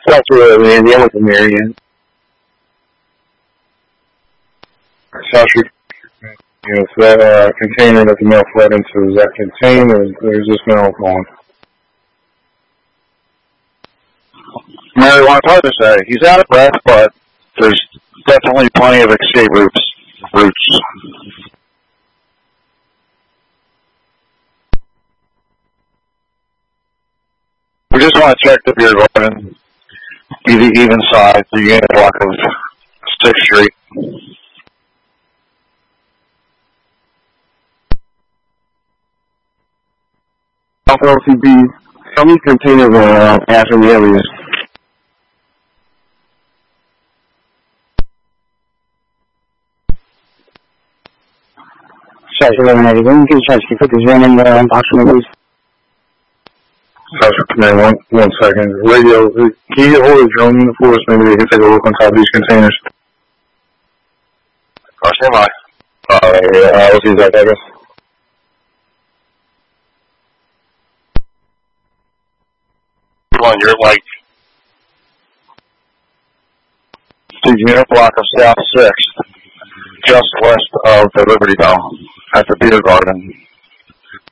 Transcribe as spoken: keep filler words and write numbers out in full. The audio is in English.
That's where the Hamilton area. South Street. You know, so that uh, container that the mail fled into, is that contained, or there's this mail gone? Marijuana, it's hard to say. He's out of breath, but there's definitely plenty of escape routes. routes. We just want to check the beer garden, be the even side, the unit block of sixth Street. South L C B, how many containers are uh, after the areas? South eleven eighty-one, can you try to put this van in the box for me, please? South Command, one, one second. Radio, can you hold a drone unit for us? Maybe they can take a look on top of these containers. Oh, stand by. Uh, yeah, uh, let's use that, I guess. On your like the unit block of South sixth, just west of the Liberty Bell at the beer garden.